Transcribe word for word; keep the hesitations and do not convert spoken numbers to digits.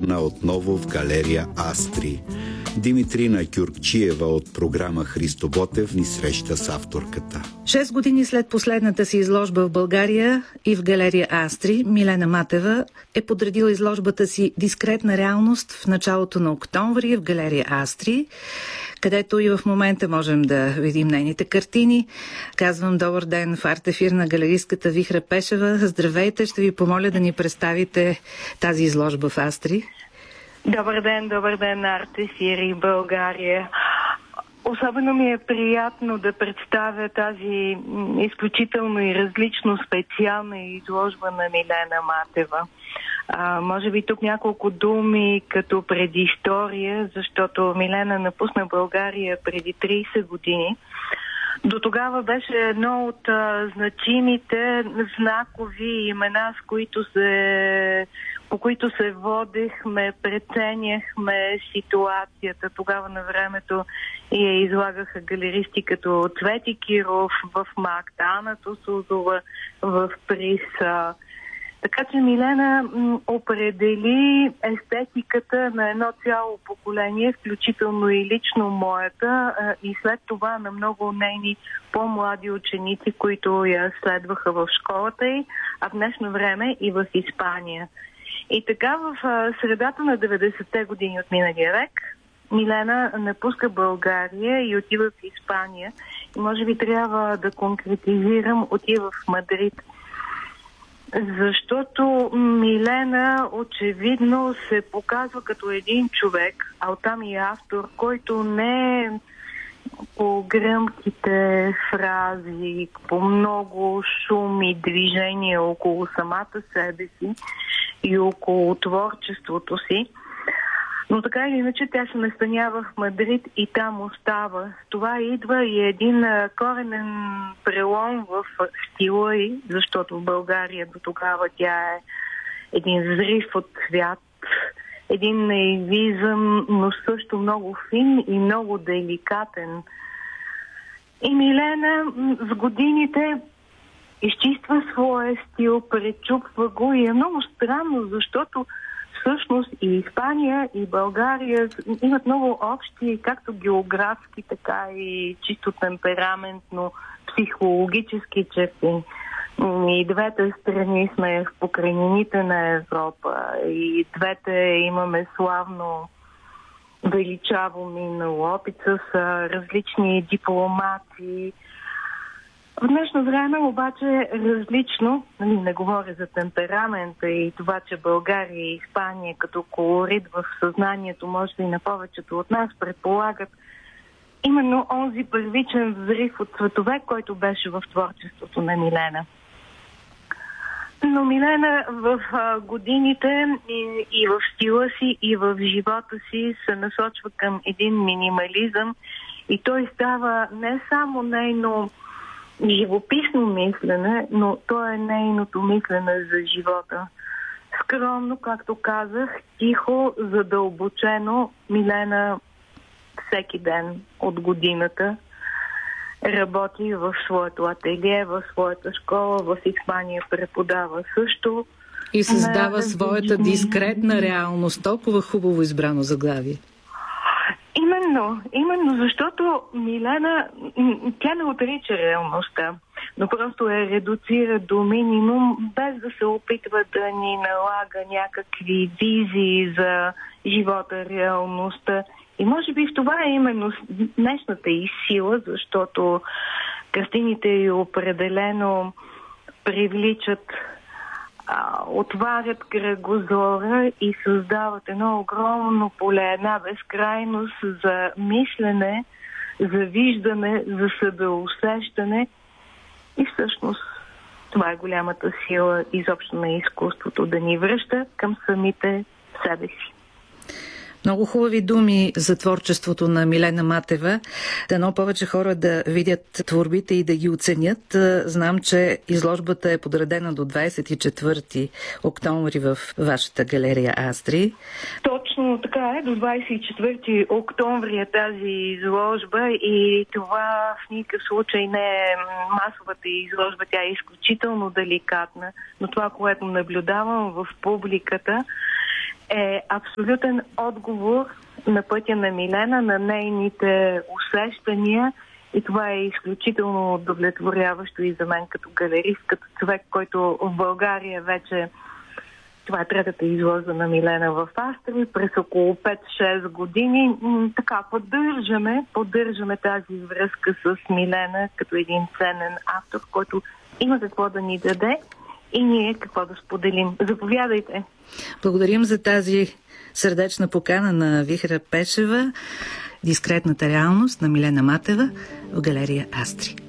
премиерна отново в галерия Астри. Димитрина Кюркчиева от програма Христо Ботев ни среща с авторката. Шест години след последната си изложба в България и в галерия Астри, Милена Матева е подредила изложбата си «Дискретна реалност» в началото на октомври в галерия Астри, където и в момента можем да видим нейните картини. Казвам добър ден в арт-ефир на галеристката Вихра Пешева. Здравейте, ще ви помоля да ни представите тази изложба в Астри. Добър ден, добър ден на арт-ефир и България. Особено ми е приятно да представя тази изключително и различно специална изложба на Милена Матева. А, може би тук няколко думи като предистория, защото Милена напусна България преди трийсет години. До тогава беше едно от а, значимите знакови имена, с които се, по които се водехме, преценяхме ситуацията. Тогава на времето и я излагаха галеристи като Цвети Киров в МАК, Ана Тусузова в Приса. Така че Милена м, определи естетиката на едно цяло поколение, включително и лично моята, а, и след това на много нейни по-млади ученици, които я следваха в школата й, а в днешно време и в Испания. И така в а, средата на деветдесетте години от миналия век Милена напуска България и отива в Испания. И може би трябва да конкретизирам, отива в Мадрид. Защото Милена очевидно се показва като един човек, а оттам и автор, който не е по гръмките фрази, по много шум и движение около самата себе си и около творчеството си. Но така или иначе тя се настанява в Мадрид и там остава. С това идва и един коренен прелом в стила й, защото в България до тогава тя е един взрив от цвят, един наивизъм, но също много фин и много деликатен. И Милена с годините изчиства своя стил, пречупва го и е много странно, защото всъщност и Испания, и България имат много общи, както географски, така и чисто темпераментно, психологически черти. И двете страни сме в покрайнините на Европа. И двете имаме славно величаво минало, опит с различни дипломати. В днешно време обаче е различно, нали, не говоря за темперамента и това, че България и Испания като колорит в съзнанието, може би на повечето от нас, предполагат именно онзи първичен взрив от цветове, който беше в творчеството на Милена. Но Милена в а, годините и, и в стила си, и в живота си се насочва към един минимализъм и той става не само нейно живописно мислене, но то е нейното мислене за живота. Скромно, както казах, тихо, задълбочено, Милена всеки ден от годината работи в своето ателие, в своята школа, в Испания преподава също. И създава своята дискретна реалност. Толкова хубаво избрано заглавие. Именно, именно защото Милена, тя не отрича реалността, но просто я редуцира до минимум, без да се опитва да ни налага някакви визии за живота, реалността. И може би в това е именно днешната и сила, защото картините й определено привличат, а, отварят кръгозора и създават едно огромно поле, една безкрайност за мислене, за виждане, за себеусещане. И всъщност това е голямата сила изобщо на изкуството, да ни връща към самите себе си. Много хубави думи за творчеството на Милена Матева. Дано повече хора да видят творбите и да ги оценят. Знам, че изложбата е подредена до двадесет и четвърти октомври в вашата галерия Астри. Точно така е. До двадесет и четвърти октомври е тази изложба и това в никакъв случай не е масовата изложба. Тя е изключително деликатна. Но това, което наблюдавам в публиката, е абсолютен отговор на пътя на Милена, на нейните усещания, и това е изключително удовлетворяващо и за мен като галерист, като човек, който в България вече, това е третата изложба на Милена в Астри, през около пет-шест години. Така, поддържаме, поддържаме тази връзка с Милена като един ценен автор, който има какво да ни даде и ние какво да споделим. Заповядайте! Благодарим за тази сърдечна покана на Вихра Пешева, Дискретната реалност на Милена Матева в галерия Астри.